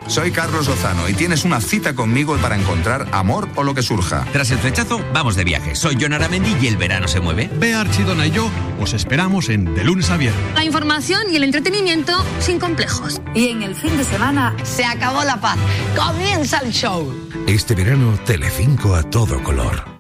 Soy Carlos Lozano y tienes una cita conmigo para encontrar amor o lo que surja. Tras el flechazo, vamos de viaje. Soy Jon Aramendi y el verano se mueve. Bea Archidona y yo os esperamos en De Lunes a Viernes. La información y el entretenimiento sin complejos. Y en el fin de semana se acabó la paz. Comienza el show. Este verano, Telecinco a todo color.